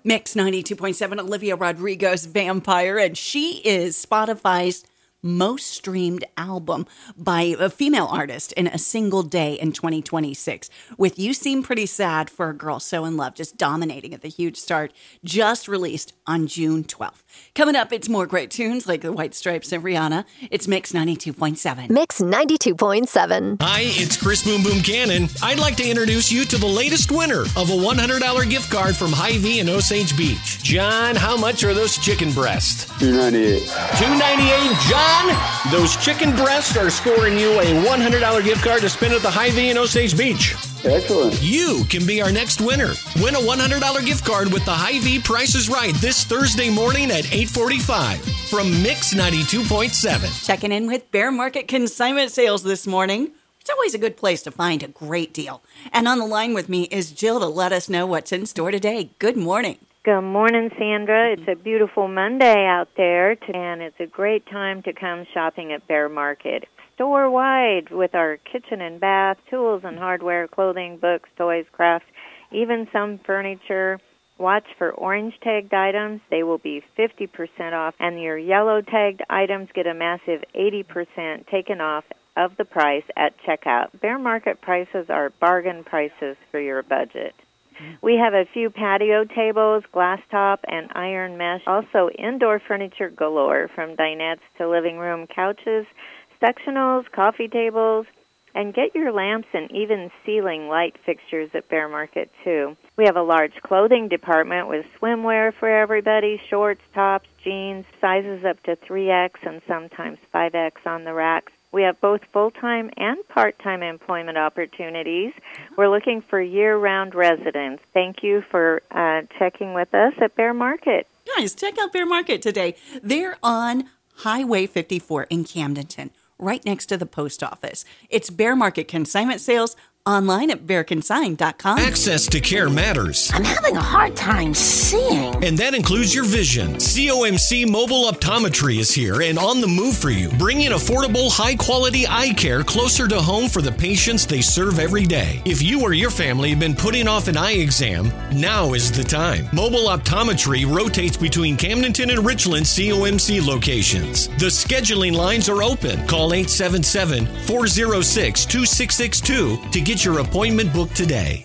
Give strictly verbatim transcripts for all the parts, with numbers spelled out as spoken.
Mix ninety-two point seven, Olivia Rodrigo's Vampire, and she is Spotify's most streamed album by a female artist in a single day in twenty twenty-six. With You Seem Pretty Sad for a Girl So in Love, just dominating at the huge start, just released on June twelfth. Coming up, it's more great tunes like the White Stripes and Rihanna. It's Mix ninety-two point seven. Mix ninety-two point seven. Hi, it's Chris Boom Boom Cannon. I'd like to introduce you to the latest winner of a one hundred dollars gift card from Hy-Vee in Osage Beach. John, how much are those chicken breasts? two ninety-eight. two ninety-eight, John? Those chicken breasts are scoring you a one hundred dollars gift card to spend at the Hy-Vee in Osage Beach. Excellent. You can be our next winner. Win a one hundred dollars gift card with the Hy-Vee Price is Right this Thursday morning at eight forty-five from Mix ninety-two point seven. Checking in with Bear Market consignment sales this morning. It's always a good place to find a great deal. And on the line with me is Jill to let us know what's in store today. Good morning. Good morning, Sandra. It's a beautiful Monday out there, and it's a great time to come shopping at Bear Market. Store-wide with our kitchen and bath, tools and hardware, clothing, books, toys, crafts, even some furniture. Watch for orange-tagged items. They will be fifty percent off, and your yellow-tagged items get a massive eighty percent taken off of the price at checkout. Bear Market prices are bargain prices for your budget. We have a few patio tables, glass top, and iron mesh. Also, indoor furniture galore, from dinettes to living room couches, sectionals, coffee tables, and get your lamps and even ceiling light fixtures at Bear Market, too. We have a large clothing department with swimwear for everybody, shorts, tops, jeans, sizes up to three X and sometimes five X on the racks. We have both full-time and part-time employment opportunities. We're looking for year-round residents. Thank you for uh, checking with us at Bear Market. Guys, check out Bear Market today. They're on Highway fifty-four in Camdenton, right next to the post office. It's Bear Market consignment sales online at bear consign dot com. Access to care matters. I'm having a hard time seeing. And that includes your vision. C O M C Mobile Optometry is here and on the move for you, bringing affordable, high-quality eye care closer to home for the patients they serve every day. If you or your family have been putting off an eye exam, now is the time. Mobile Optometry rotates between Camdenton and Richland C O M C locations. The scheduling lines are open. Call eight seven seven, four zero six, two six six two to get your appointment booked today.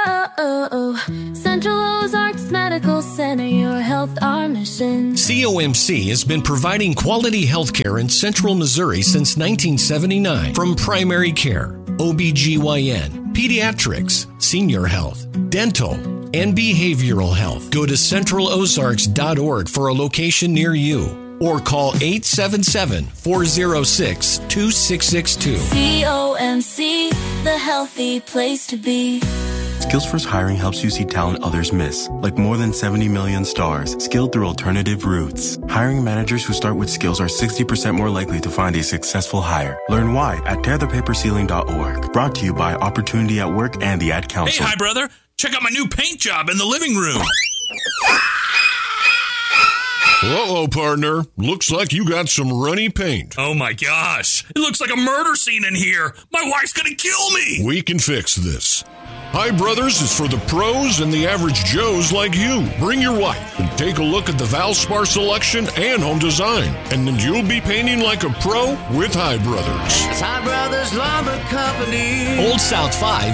Whoa, Central Ozarks Medical Center, your health, our mission. C O M C has been providing quality health care in central Missouri since nineteen seventy-nine. From primary care, O B G Y N, pediatrics, senior health, dental, and behavioral health. Go to central ozarks dot org for a location near you. Or call eight seven seven, four zero six, two six six two. C O M C, the healthy place to be. Skills First Hiring helps you see talent others miss, like more than seventy million stars, skilled through alternative routes. Hiring managers who start with skills are sixty percent more likely to find a successful hire. Learn why at tear the paper ceiling dot org. Brought to you by Opportunity at Work and the Ad Council. Hey, hi, brother. Check out my new paint job in the living room. Uh-oh, partner. Looks like you got some runny paint. Oh, my gosh. It looks like a murder scene in here. My wife's gonna kill me. We can fix this. Hi Brothers is for the pros and the average Joes like you. Bring your wife and take a look at the Valspar selection and home design. And then you'll be painting like a pro with Hi Brothers. Hi Brothers Lumber Company. Old South five